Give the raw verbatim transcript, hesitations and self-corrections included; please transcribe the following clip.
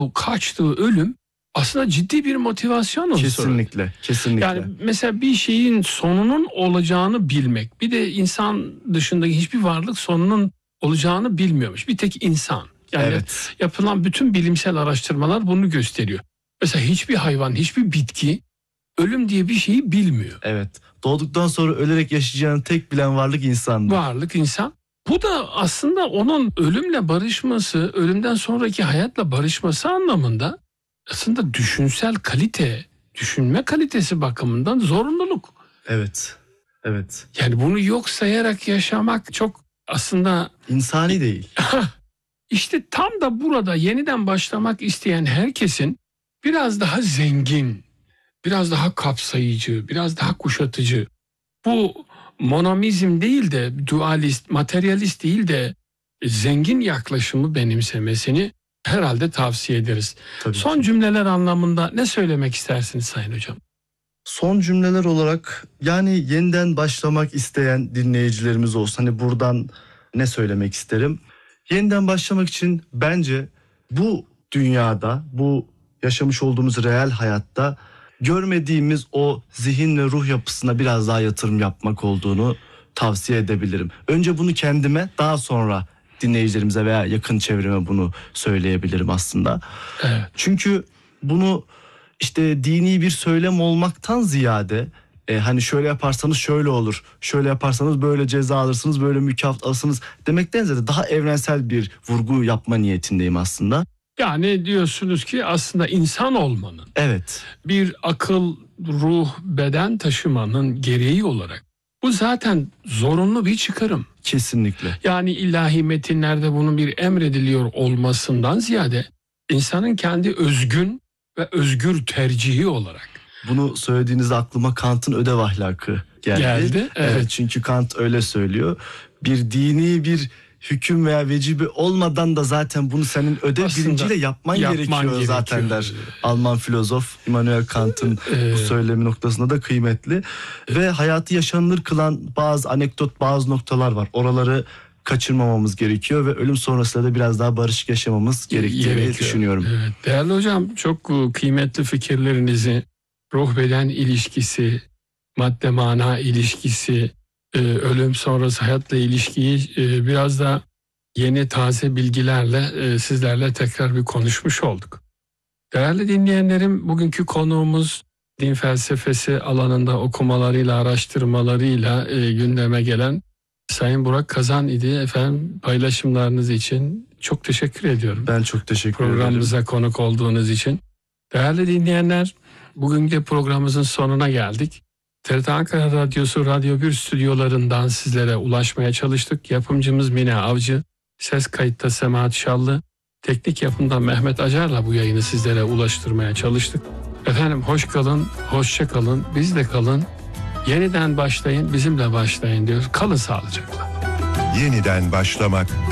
bu kaçtığı ölüm aslında ciddi bir motivasyon unsuru. Kesinlikle, kesinlikle. Yani mesela bir şeyin sonunun olacağını bilmek. Bir de insan dışındaki hiçbir varlık sonunun olacağını bilmiyormuş. Bir tek insan. Yani evet. Yapılan bütün bilimsel araştırmalar bunu gösteriyor. Mesela hiçbir hayvan, hiçbir bitki ölüm diye bir şeyi bilmiyor. Evet. Doğduktan sonra ölerek yaşayacağını tek bilen varlık insandır. Varlık insan. Bu da aslında onun ölümle barışması, ölümden sonraki hayatla barışması anlamında aslında düşünsel kalite, düşünme kalitesi bakımından zorunluluk. Evet. Evet. Yani bunu yok sayarak yaşamak çok aslında insani değil. İşte tam da burada yeniden başlamak isteyen herkesin biraz daha zengin, biraz daha kapsayıcı, biraz daha kuşatıcı, bu monomizm değil de dualist, materyalist değil de zengin yaklaşımı benimsemesini herhalde tavsiye ederiz. Tabii Son ki. cümleler anlamında ne söylemek istersiniz Sayın Hocam? Son cümleler olarak yani yeniden başlamak isteyen dinleyicilerimiz olsun. Hani buradan ne söylemek isterim? Yeniden başlamak için bence bu dünyada, bu yaşamış olduğumuz reel hayatta görmediğimiz o zihin ve ruh yapısına biraz daha yatırım yapmak olduğunu tavsiye edebilirim. Önce bunu kendime, daha sonra dinleyicilerimize veya yakın çevreme bunu söyleyebilirim aslında. Evet. Çünkü bunu işte dini bir söylem olmaktan ziyade e, hani şöyle yaparsanız şöyle olur, şöyle yaparsanız böyle ceza alırsınız, böyle mükafat alırsınız demekten ziyade daha evrensel bir vurgu yapma niyetindeyim aslında. Yani diyorsunuz ki aslında insan olmanın, evet, bir akıl, ruh, beden taşımanın gereği olarak bu zaten zorunlu bir çıkarım. Kesinlikle. Yani ilahi metinlerde bunun bir emrediliyor olmasından ziyade insanın kendi özgün ve özgür tercihi olarak. Bunu söylediğinizde aklıma Kant'ın ödev ahlakı geldi. Geldi, evet. evet. Çünkü Kant öyle söylüyor. Bir dini bir hüküm veya vecibe olmadan da zaten bunu senin ödev Aslında bilinciyle yapman, yapman gerekiyor, gerekiyor zaten der Alman filozof Immanuel Kant'ın ee, bu söylemi noktasında da kıymetli. E, Ve hayatı yaşanılır kılan bazı anekdot, bazı noktalar var. Oraları kaçırmamamız gerekiyor ve ölüm sonrasında da biraz daha barışık yaşamamız gerektiğini gerekiyor. düşünüyorum. Evet. Değerli hocam, çok kıymetli fikirlerinizi, ruh beden ilişkisi, madde mana ilişkisi, ölüm sonrası hayatla ilişkiyi biraz da yeni taze bilgilerle sizlerle tekrar bir konuşmuş olduk. Değerli dinleyenlerim, bugünkü konuğumuz din felsefesi alanında okumalarıyla, araştırmalarıyla gündeme gelen Sayın Burak Kazan idi. Efendim, paylaşımlarınız için çok teşekkür ediyorum. Ben çok teşekkür ederim. Programımıza konuk olduğunuz için. Değerli dinleyenler, bugün de programımızın sonuna geldik. T R T Ankara Radyosu Radyo bir stüdyolarından sizlere ulaşmaya çalıştık. Yapımcımız Mine Avcı, ses kayıtta Semahat Şallı, teknik yapımda Mehmet Acar'la bu yayını sizlere ulaştırmaya çalıştık. Efendim hoş kalın, hoşça kalın, bizle kalın. Yeniden başlayın, bizimle başlayın diyoruz. Kalın sağlıcakla. Yeniden başlamak